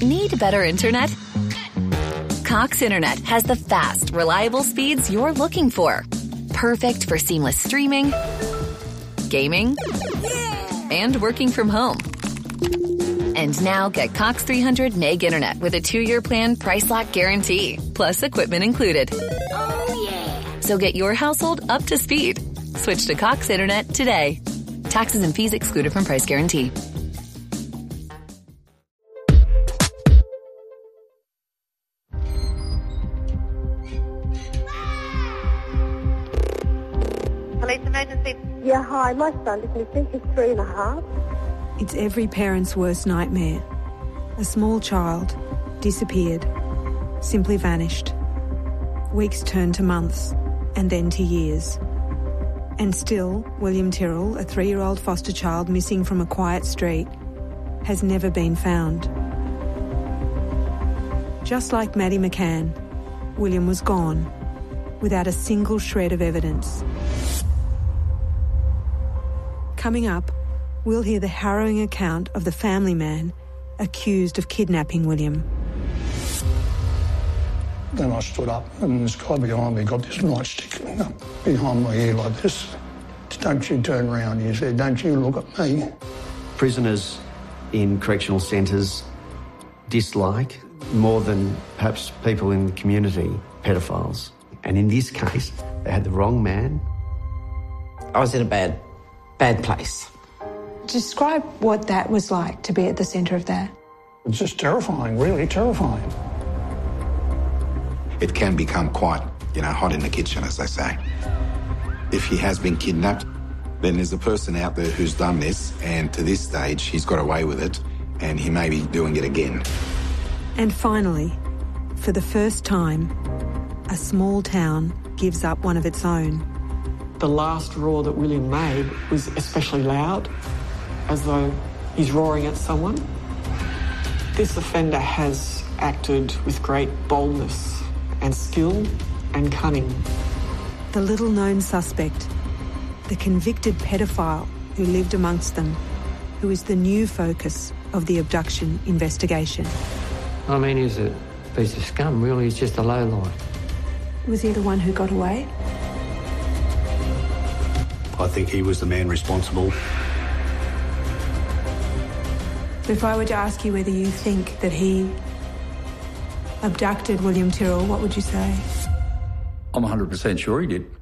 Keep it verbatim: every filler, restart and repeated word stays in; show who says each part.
Speaker 1: Need better internet? Cox Internet has the fast, reliable speeds you're looking for. Perfect for seamless streaming, gaming, and working from home. And now get Cox three hundred meg internet with a two-year plan price lock guarantee, plus equipment included.
Speaker 2: Oh, yeah.
Speaker 1: So get your household up to speed. Switch to Cox Internet today. Taxes and fees excluded from price guarantee.
Speaker 3: Police emergency.
Speaker 4: Yeah, hi, my son is missing. He's three and a half.
Speaker 5: It's every parent's worst nightmare. A small child disappeared, simply vanished. Weeks turned to months, and then to years. And still, William Tyrrell, a three-year-old foster child missing from a quiet street, has never been found. Just like Maddie McCann, William was gone, without a single shred of evidence. Coming up, we'll hear the harrowing account of the family man accused of kidnapping William.
Speaker 6: Then I stood up and this guy behind me got this nightstick up behind my ear like this. Don't you turn around, he said, don't you look at me.
Speaker 7: Prisoners in correctional centres dislike, more than perhaps people in the community, pedophiles. And in this case, they had the wrong man.
Speaker 8: I was in a bad, bad place.
Speaker 5: Describe what that was like, to be at the centre of that.
Speaker 6: It's just terrifying, really terrifying.
Speaker 9: It can become quite, you know, hot in the kitchen, as they say. If he has been kidnapped, then there's a person out there who's done this, and to this stage, he's got away with it, and he may be doing it again.
Speaker 5: And finally, for the first time, a small town gives up one of its own.
Speaker 10: The last roar that William made was especially loud, as though he's roaring at someone. This offender has acted with great boldness and skill and cunning.
Speaker 5: The little-known suspect, the convicted pedophile who lived amongst them, who is the new focus of the abduction investigation.
Speaker 11: I mean, he's a piece of scum, really. He's just a lowlife.
Speaker 5: Was he the one who got away?
Speaker 12: I think he was the man responsible.
Speaker 5: If I were to ask you whether you think that he abducted William Tyrrell, what would you say?
Speaker 13: I'm one hundred percent sure he did.